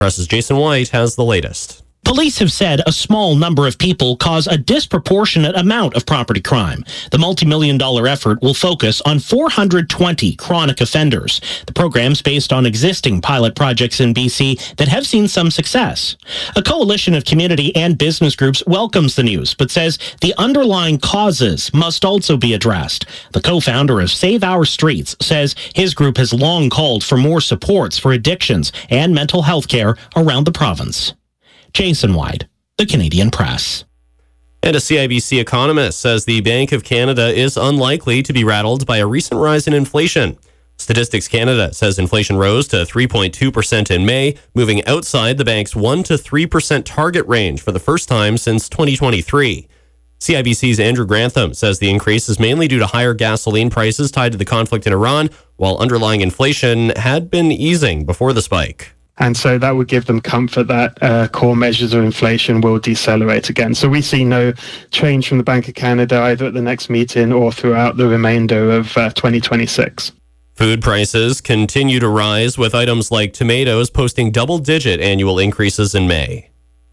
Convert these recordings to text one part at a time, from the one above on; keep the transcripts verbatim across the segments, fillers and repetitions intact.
Press's Jason White has the latest. Police have said a small number of people cause a disproportionate amount of property crime. The multi-million dollar effort will focus on four hundred twenty chronic offenders. The program's based on existing pilot projects in B C that have seen some success. A coalition of community and business groups welcomes the news, but says the underlying causes must also be addressed. The co-founder of Save Our Streets says his group has long called for more supports for addictions and mental health care around the province. Jason White, the Canadian Press. And a C I B C economist says the Bank of Canada is unlikely to be rattled by a recent rise in inflation. Statistics Canada says inflation rose to three point two percent in May, moving outside the bank's one to three percent target range for the first time since twenty twenty-three. C I B C's Andrew Grantham says the increase is mainly due to higher gasoline prices tied to the conflict in Iran, while underlying inflation had been easing before the spike. And so that would give them comfort that uh, core measures of inflation will decelerate again. So we see no change from the Bank of Canada either at the next meeting or throughout the remainder of uh, twenty twenty-six. Food prices continue to rise, with items like tomatoes posting double-digit annual increases in May.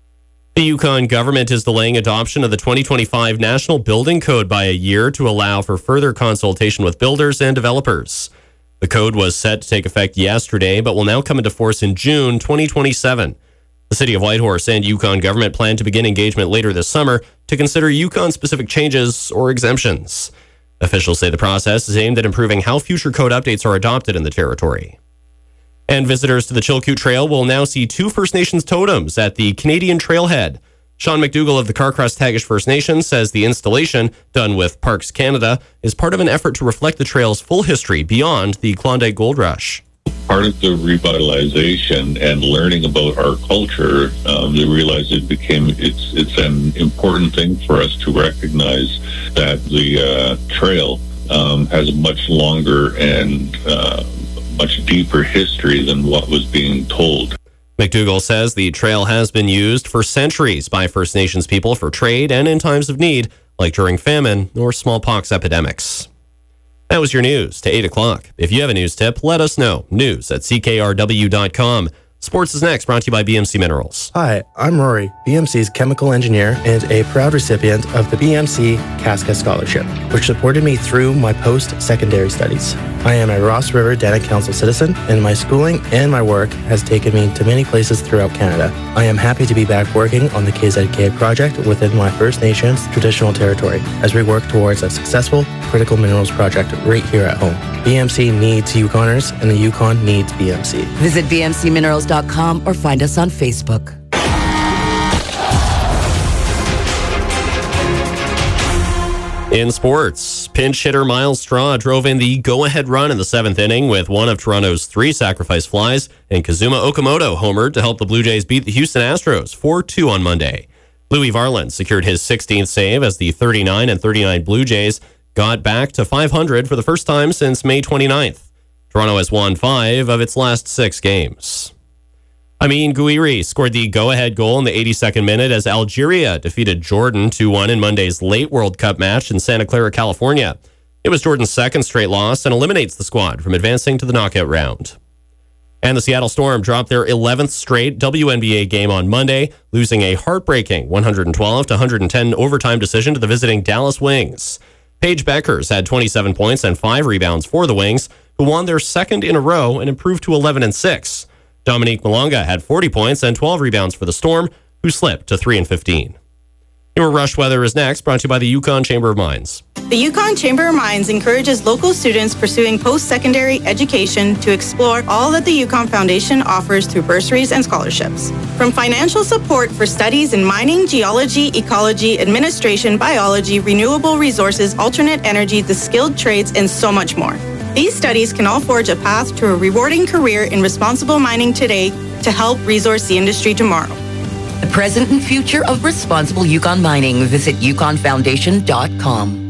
The Yukon government is delaying adoption of the twenty twenty-five National Building Code by a year to allow for further consultation with builders and developers. The code was set to take effect yesterday, but will now come into force in June twenty twenty-seven. The City of Whitehorse and Yukon government plan to begin engagement later this summer to consider Yukon-specific changes or exemptions. Officials say the process is aimed at improving how future code updates are adopted in the territory. And visitors to the Chilkoot Trail will now see two First Nations totems at the Canadian Trailhead. Sean McDougall of the Carcross Tagish First Nation says the installation, done with Parks Canada, is part of an effort to reflect the trail's full history beyond the Klondike Gold Rush. Part of the revitalization and learning about our culture, um, they realized it became it's it's an important thing for us to recognize that the uh, trail um, has a much longer and uh, much deeper history than what was being told. McDougall says the trail has been used for centuries by First Nations people for trade and in times of need, like during famine or smallpox epidemics. That was your news to eight o'clock. If you have a news tip, let us know. News at c k r w dot com. Sports is next, brought to you by B M C Minerals. Hi, I'm Rory, B M C's chemical engineer and a proud recipient of the B M C Casca Scholarship, which supported me through my post-secondary studies. I am a Ross River Dana Council citizen, and my schooling and my work has taken me to many places throughout Canada. I am happy to be back working on the K Z K project within my First Nations traditional territory as we work towards a successful critical minerals project right here at home. B M C needs Yukoners, and the Yukon needs B M C. Visit b m c minerals dot com or find us on Facebook. In sports, pinch hitter Miles Straw drove in the go-ahead run in the seventh inning with one of Toronto's three sacrifice flies, and Kazuma Okamoto homered to help the Blue Jays beat the Houston Astros four two on Monday. Louis Varland secured his sixteenth save as the thirty-nine and thirty-nine Blue Jays got back to five hundred for the first time since May twenty-ninth. Toronto has won five of its last six games. Amin Gouiri scored the go-ahead goal in the eighty-second minute as Algeria defeated Jordan two one in Monday's late World Cup match in Santa Clara, California. It was Jordan's second straight loss and eliminates the squad from advancing to the knockout round. And the Seattle Storm dropped their eleventh straight W N B A game on Monday, losing a heartbreaking one twelve to one ten overtime decision to the visiting Dallas Wings. Paige Beckers had twenty-seven points and five rebounds for the Wings, who won their second in a row and improved to eleven and six. Dominique Malonga had forty points and twelve rebounds for the Storm, who slipped to three and fifteen. Your Rush Weather is next, brought to you by the Yukon Chamber of Mines. The Yukon Chamber of Mines encourages local students pursuing post-secondary education to explore all that the Yukon Foundation offers through bursaries and scholarships. From financial support for studies in mining, geology, ecology, administration, biology, renewable resources, alternate energy, the skilled trades, and so much more. These studies can all forge a path to a rewarding career in responsible mining today to help resource the industry tomorrow. The present and future of responsible Yukon mining. Visit yukon foundation dot com.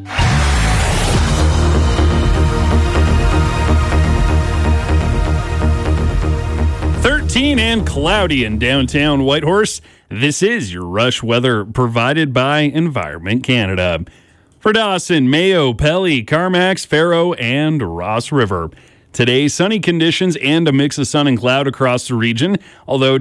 thirteen and cloudy in downtown Whitehorse. This is your Rush Weather provided by Environment Canada. For Dawson, Mayo, Pelly, Carmax, Faro, and Ross River. Today, sunny conditions and a mix of sun and cloud across the region, although